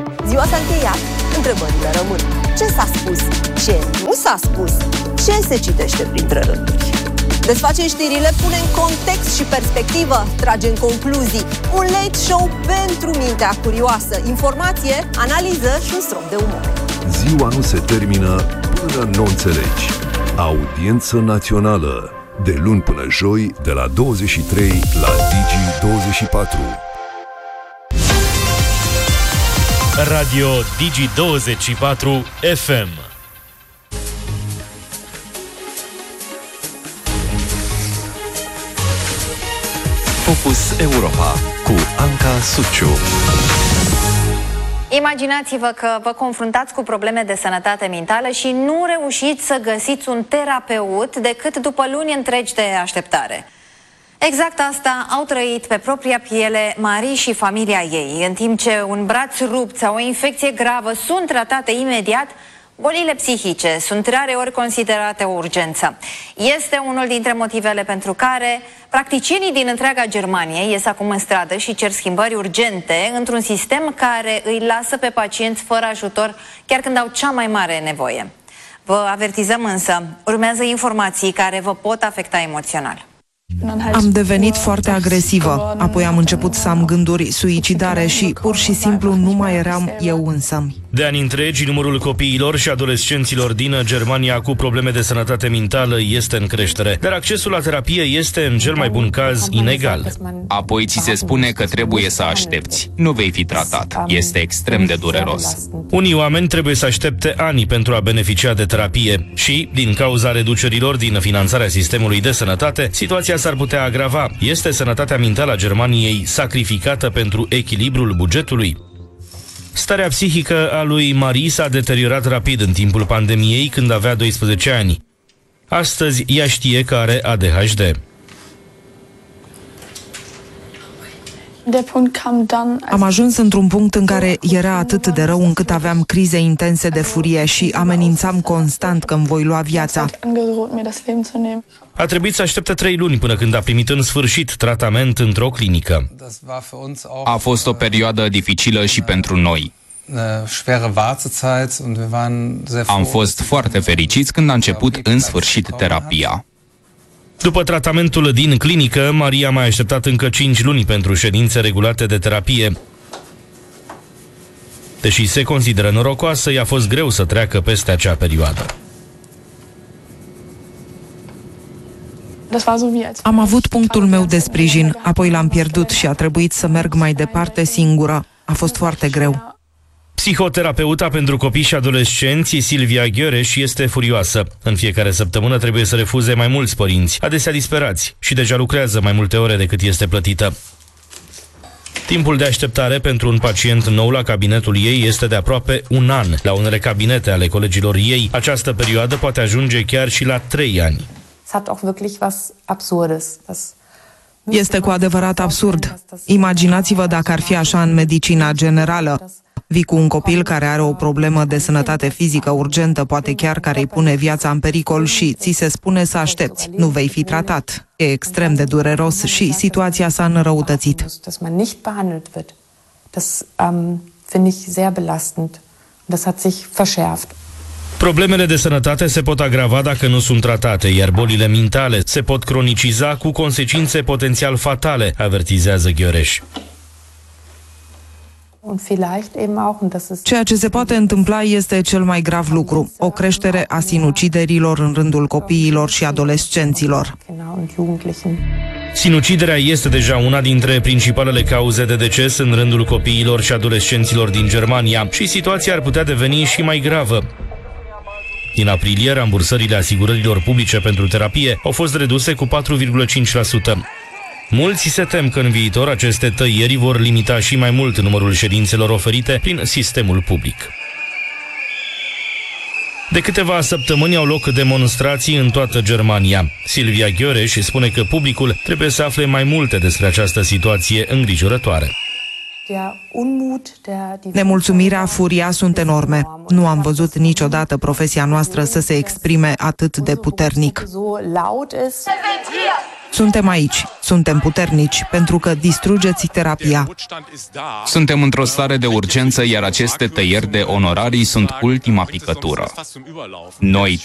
Ziua s-a încheiat, întrebările rămân. Ce s-a spus? Ce nu s-a spus? Ce se citește printre rânduri? Desfacem știrile, pune în context și perspectivă, trage în concluzii. Un late show pentru mintea curioasă. Informație, analiză și un strop de umor. Ziua nu se termină până nu înțelegi. Audiență națională. De luni până joi, de la 23 la Digi24. Radio Digi24 FM. Focus Europa cu Anca Suciu. Imaginați-vă că vă confruntați cu probleme de sănătate mentală și nu reușiți să găsiți un terapeut decât după luni întregi de așteptare. Exact asta au trăit pe propria piele Marie și familia ei. În timp ce un braț rupt sau o infecție gravă sunt tratate imediat, bolile psihice sunt rareori considerate o urgență. Este unul dintre motivele pentru care practicienii din întreaga Germanie ies acum în stradă și cer schimbări urgente într-un sistem care îi lasă pe pacienți fără ajutor chiar când au cea mai mare nevoie. Vă avertizăm însă, urmează informații care vă pot afecta emoțional. Am devenit foarte agresivă, apoi am început să am gânduri suicidare și pur și simplu nu mai eram eu însămi. De ani întregi, numărul copiilor și adolescenților din Germania cu probleme de sănătate mentală este în creștere, dar accesul la terapie este, în cel mai bun caz, inegal. Apoi ți se spune că trebuie să aștepți. Nu vei fi tratat. Este extrem de dureros. Unii oameni trebuie să aștepte ani pentru a beneficia de terapie și, din cauza reducerilor din finanțarea sistemului de sănătate, situația s-ar putea agrava. Este sănătatea mentală a Germaniei sacrificată pentru echilibrul bugetului? Starea psihică a lui Marie s-a deteriorat rapid în timpul pandemiei, când avea 12 ani. Astăzi ea știe că are ADHD. Am ajuns într-un punct în care era atât de rău încât aveam crize intense de furie și amenințam constant că îmi voi lua viața. A trebuit să aștepte 3 luni până când a primit în sfârșit tratament într-o clinică. A fost o perioadă dificilă și pentru noi. Am fost foarte fericiți când a început în sfârșit terapia. După tratamentul din clinică, Maria a mai așteptat încă 5 luni pentru ședințe regulate de terapie. Deși se consideră norocoasă, i-a fost greu să treacă peste acea perioadă. Am avut punctul meu de sprijin, apoi l-am pierdut și a trebuit să merg mai departe singură. A fost foarte greu. Psihoterapeuta pentru copii și adolescenți, Silvia Gheoreș, este furioasă. În fiecare săptămână trebuie să refuze mai mulți părinți, adesea disperați, și deja lucrează mai multe ore decât este plătită. Timpul de așteptare pentru un pacient nou la cabinetul ei este de aproape 1 an. La unele cabinete ale colegilor ei, această perioadă poate ajunge chiar și la 3 ani. Este cu adevărat absurd. Imaginați-vă dacă ar fi așa în medicina generală. Vii cu un copil care are o problemă de sănătate fizică urgentă, poate chiar care îi pune viața în pericol și ți se spune să aștepți. Nu vei fi tratat. E extrem de dureros și situația s-a înrăutățit. Problemele de sănătate se pot agrava dacă nu sunt tratate, iar bolile mentale se pot croniciza cu consecințe potențial fatale, avertizează Gheoreș. Ceea ce se poate întâmpla este cel mai grav lucru, o creștere a sinuciderilor în rândul copiilor și adolescenților. Sinuciderea este deja una dintre principalele cauze de deces în rândul copiilor și adolescenților din Germania și situația ar putea deveni și mai gravă. Din aprilie, rambursările asigurărilor publice pentru terapie au fost reduse cu 4,5%. Mulți se tem că în viitor aceste tăieri vor limita și mai mult numărul ședințelor oferite prin sistemul public. De câteva săptămâni au loc demonstrații în toată Germania. Silvia Gheoreș spune că publicul trebuie să afle mai multe despre această situație îngrijorătoare. Nemulțumirea, furia sunt enorme. Nu am văzut niciodată profesia noastră să se exprime atât de puternic. Suntem aici, suntem puternici, pentru că distrugeți terapia. Suntem într-o stare de urgență, iar aceste tăieri de onorarii sunt ultima picătură. Noi